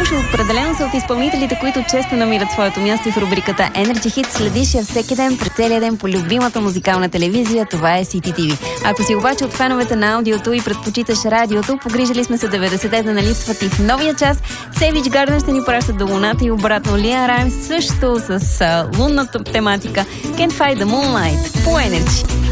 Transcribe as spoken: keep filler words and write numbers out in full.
Уж определено са от изпълнителите, които често намират своето място в рубриката Energy Hit. Следиш я всеки ден, през целия ден по любимата музикална телевизия. Това е Сити ти ви. Ако си обаче от феновете на аудиото и предпочиташ радиото, погрижили сме се деветдесетте да налипсват и в новия час. Savage Garden ще ни пращат до луната и обратно. Лиан Раймс също с а, лунната тематика. Can't Fight the Moonlight по Energy.